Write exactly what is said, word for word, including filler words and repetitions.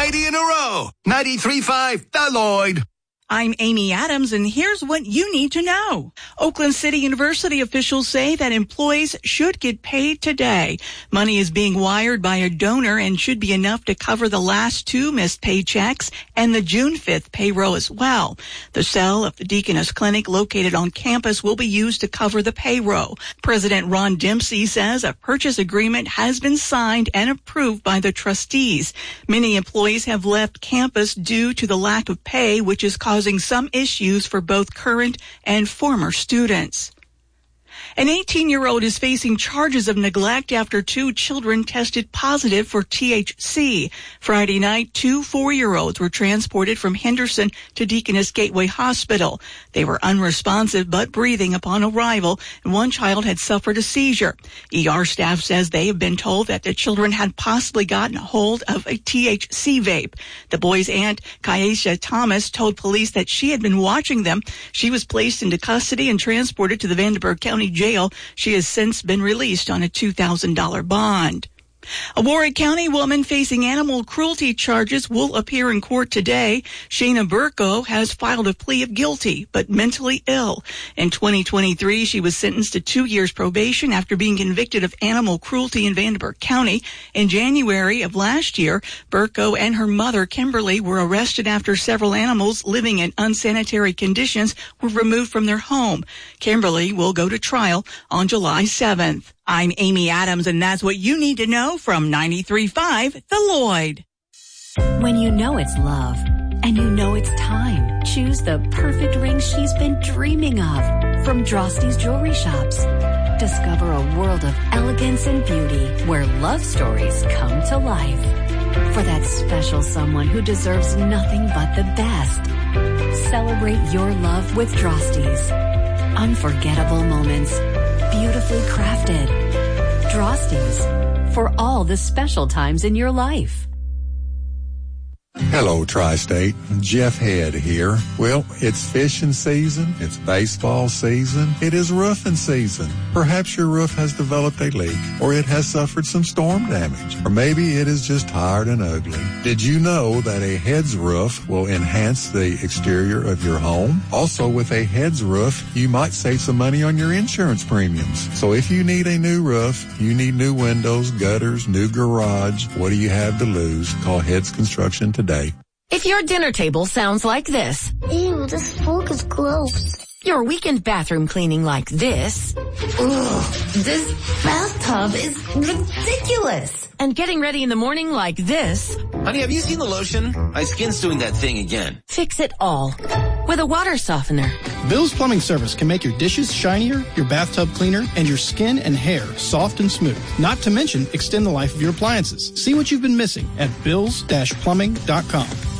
ninety in a row. ninety-three point five, The Lloyd. I'm Amy Adams, and here's what you need to know. Oakland City University officials say that employees should get paid today. Money is being wired by a donor and should be enough to cover the last two missed paychecks and the June fifth payroll as well. The cell of the Deaconess Clinic located on campus will be used to cover the payroll. President Ron Dempsey says a purchase agreement has been signed and approved by the trustees. Many employees have left campus due to the lack of pay, which is causing some issues for both current and former students. An eighteen-year-old is facing charges of neglect after two children tested positive for T H C. Friday night, two four-year-olds were transported from Henderson to Deaconess Gateway Hospital. They were unresponsive but breathing upon arrival, and one child had suffered a seizure. E R staff says they have been told that the children had possibly gotten a hold of a T H C vape. The boy's aunt, Kaisha Thomas, told police that she had been watching them. She was placed into custody and transported to the Vandenberg County Jail. She has since been released on a two thousand dollars bond. A Warwick County woman facing animal cruelty charges will appear in court today. Shayna Burko has filed a plea of guilty, but mentally ill. In twenty twenty-three, she was sentenced to two years probation after being convicted of animal cruelty in Vandenberg County. In January of last year, Burko and her mother, Kimberly, were arrested after several animals living in unsanitary conditions were removed from their home. Kimberly will go to trial on July seventh. I'm Amy Adams, and that's what you need to know from ninety-three point five, The Lloyd. When you know it's love, and you know it's time, choose the perfect ring she's been dreaming of from Drosty's Jewelry Shops. Discover a world of elegance and beauty where love stories come to life. For that special someone who deserves nothing but the best. Celebrate your love with Drosty's. Unforgettable moments. Beautifully crafted. Drosty's, for all the special times in your life. Hello, Tri-State. Jeff Head here. Well, it's fishing season. It's baseball season. It is roofing season. Perhaps your roof has developed a leak, or it has suffered some storm damage, or maybe it is just tired and ugly. Did you know that a Heads roof will enhance the exterior of your home? Also, with a Heads roof, you might save some money on your insurance premiums. So if you need a new roof, you need new windows, gutters, new garage, what do you have to lose? Call Heads Construction today. Today. If your dinner table sounds like this. Ew, this fork is gross. Your weekend bathroom cleaning like this. Ugh, this bathtub is ridiculous. And getting ready in the morning like this. Honey, have you seen the lotion? My skin's doing that thing again. Fix it all with a water softener. Bill's Plumbing Service can make your dishes shinier, your bathtub cleaner, and your skin and hair soft and smooth. Not to mention, extend the life of your appliances. See what you've been missing at bills dash plumbing dot com.